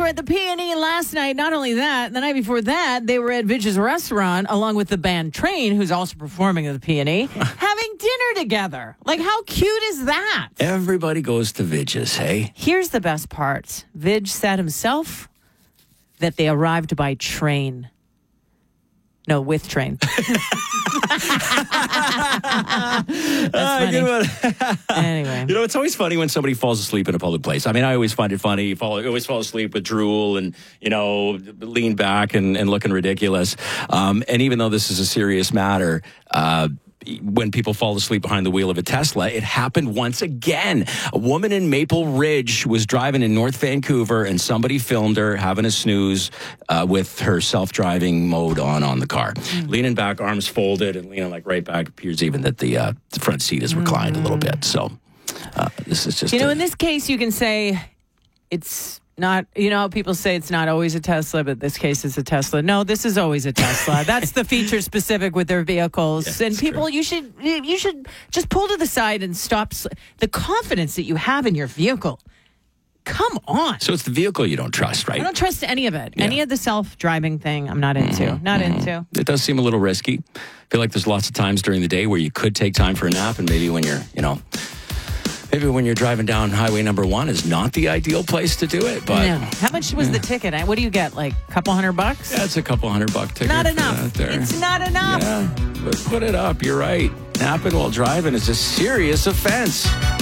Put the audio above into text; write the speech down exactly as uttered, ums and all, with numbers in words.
at the P and E last night. Not only that, the night before that, they were at Vidge's restaurant along with the band Train, who's also performing at the P and E, having dinner together. Like, how cute is that? Everybody goes to Vidge's, hey? Here's the best part. Vidge said himself that they arrived by train. No, with train. That's funny. Anyway. You know, it's always funny when somebody falls asleep in a public place. I mean, I always find it funny. You fall, you always fall asleep with drool and, you know, lean back and, and looking ridiculous. Um, and even though this is a serious matter, uh, when people fall asleep behind the wheel of a Tesla, it happened once again. A woman in Maple Ridge was driving in North Vancouver, and somebody filmed her having a snooze uh, with her self-driving mode on on the car. Mm. Leaning back, arms folded, and leaning like right back. Appears even that the, uh, the front seat is reclined mm. a little bit. So uh, this is just... You know, a, in this case, you can say it's... Not, you know, people say it's not always a Tesla, but this case is a Tesla. No, this is always a Tesla. That's the feature specific with their vehicles. Yeah, and people, true. you should you should just pull to the side and stop. The confidence that you have in your vehicle. Come on. So it's the vehicle you don't trust, right? I don't trust any of it. Yeah. Any of the self-driving thing, I'm not into. Mm-hmm. Not mm-hmm. into. It does seem a little risky. I feel like there's lots of times during the day where you could take time for a nap, and maybe when you're, you know... Maybe when you're driving down highway number one is not the ideal place to do it. But no. How much was yeah. the ticket? What do you get? Like a couple hundred bucks? Yeah, it's a couple hundred buck ticket. Not enough. There. It's not enough. Yeah, but put it up. You're right. Napping while driving is a serious offense.